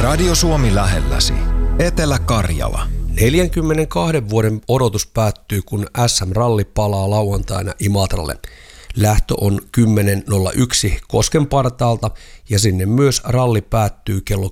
Radio Suomi lähelläsi. Etelä-Karjala. 42 vuoden odotus päättyy, kun SM-ralli palaa lauantaina Imatralle. Lähtö on 10.01 Koskenpartaalta ja sinne myös ralli päättyy kello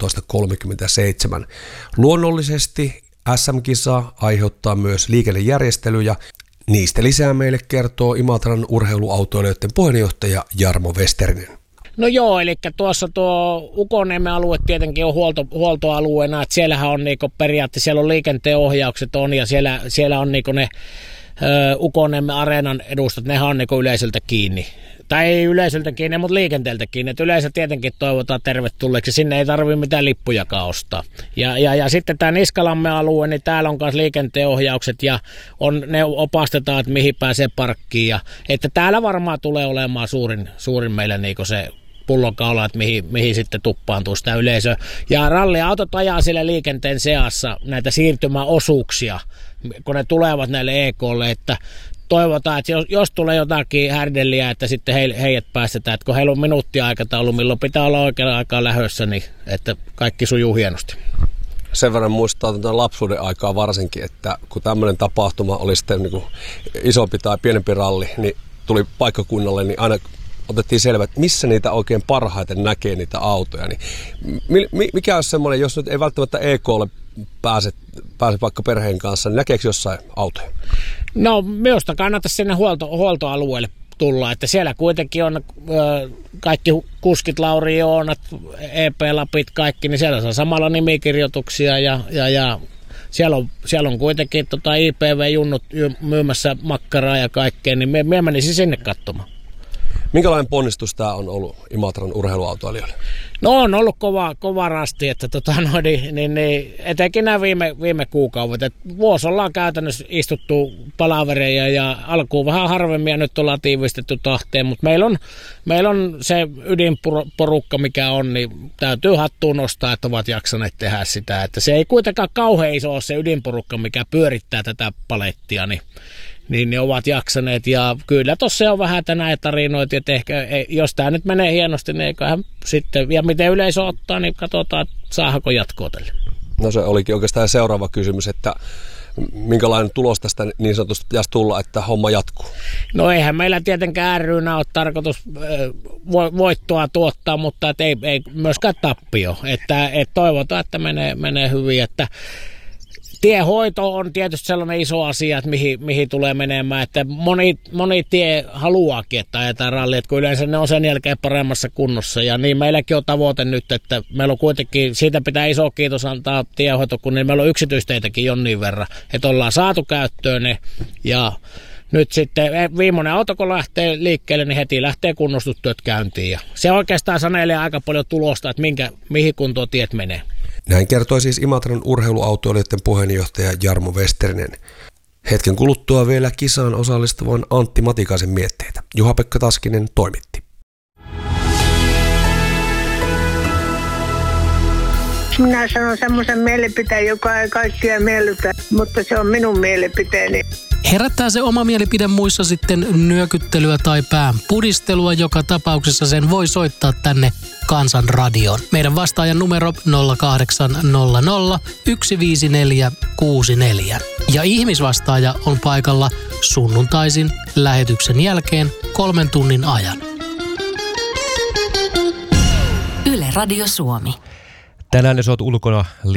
18.37. Luonnollisesti SM-kisa aiheuttaa myös liikennejärjestelyjä. Niistä lisää meille kertoo Imatran urheiluautoilijoiden puheenjohtaja Jarmo Westerinen. No joo, eli tuossa tuo Ukonniemen alue tietenkin on huoltoalueena, että siellähän on niinku periaatteessa, siellä on liikenteen ohjaukset on ja siellä on niinku ne Ukonniemen areenan edustat, nehän on niinku yleisöltä kiinni. Tai ei yleisöltä kiinni, mutta liikenteeltä kiinni. Et yleensä tietenkin toivotaan tervetulleeksi, sinne ei tarvitse mitään lippujakaan ostaa. Ja sitten tämä Niskalammen alue, niin täällä on myös liikenteen ohjaukset ja ne opastetaan, että mihin pääsee parkkiin. Ja, että täällä varmaan tulee olemaan suurin meille niinku se pullonkaula, että mihin sitten tuppaantuu sitä yleisöä. Ja ralliautot ajaa siellä liikenteen seassa näitä siirtymäosuuksia, kun ne tulevat näille EK:lle, että toivotaan, että jos tulee jotakin härdelliä, että sitten heidät päästetään, että kun heillä on minuuttiaikataulu, milloin pitää olla oikealla aikaa lähdössä, niin että kaikki sujuu hienosti. Sen verran muistaa tätä lapsuuden aikaa varsinkin, että kun tämmöinen tapahtuma oli sitten niin kuin isompi tai pienempi ralli, niin tuli paikkakunnalle, niin aina otettiin selvä, että missä niitä oikein parhaiten näkee niitä autoja. Niin mikä olisi semmoinen, jos nyt ei välttämättä EK:lle pääse vaikka perheen kanssa, niin näkeekö jossain autoja? No minusta kannattaisi sinne huoltoalueelle tulla, että siellä kuitenkin on kaikki kuskit, Lauri Joonat, EP-lapit, kaikki, niin siellä saa samalla nimikirjoituksia ja siellä on kuitenkin IPV-junnut myymässä makkaraa ja kaikkea, niin minä menisin sinne katsomaan. Minkälainen ponnistus tämä on ollut Imatran urheiluautoilijoille? No on ollut kova rasti, että niin, etenkin nämä viime kuukaudet. Et vuosi ollaan käytännössä istuttu palavereja ja alkuun vähän harvemmin ja nyt ollaan tiivistetty tahteen, mutta meillä on se ydinporukka mikä on, niin täytyy hattuun nostaa, että ovat jaksaneet tehdä sitä. Että se ei kuitenkaan kauhean iso ole se ydinporukka, mikä pyörittää tätä palettia, niin ne ovat jaksaneet ja kyllä tuossa on vähän tänään tarinoita, että ehkä jos tämä nyt menee hienosti, niin eiköhän sitten, ja miten yleisö ottaa, niin katsotaan, että saako jatkoa tälle. No se olikin oikeastaan seuraava kysymys, että minkälainen tulos tästä niin sanotusti pitäisi tulla, että homma jatkuu? No eihän meillä tietenkään rynä ole tarkoitus voittoa tuottaa, mutta ei myöskään tappio, että toivotaan, että menee hyvin, että tiehoito on tietysti sellainen iso asia, että mihin tulee menemään, että moni tie haluaakin, että ajetaan rallia, kun yleensä ne on sen jälkeen paremmassa kunnossa ja niin meilläkin on tavoite nyt, että meillä on kuitenkin, siitä pitää iso kiitos antaa tiehoito, kun niin meillä on yksityisteitäkin jonnin verran, että ollaan saatu käyttöön ne ja nyt sitten viimeinen auto, kun lähtee liikkeelle, niin heti lähtee kunnostustyöt käyntiin ja se oikeastaan sanelee aika paljon tulosta, että mihin kuntoon tiet menee. Näin kertoi siis Imatran urheiluautoilijoiden puheenjohtaja Jarmo Westerinen. Hetken kuluttua vielä kisaan osallistuvan Antti Matikaisen mietteitä. Juha-Pekka Taskinen toimitti. Minä sanon semmoisen mielipiteen, joka ei kaikkia miellytä, mutta se on minun mielipiteeni. Herättää se oma mielipide muissa sitten nyökyttelyä tai pään pudistelua, joka tapauksessa sen voi soittaa tänne Kansan radioon. Meidän vastaajan numero 0800 154 64. Ja ihmisvastaaja on paikalla sunnuntaisin lähetyksen jälkeen 3 tunnin ajan. Yle Radio Suomi. Tänään jos olet ulkona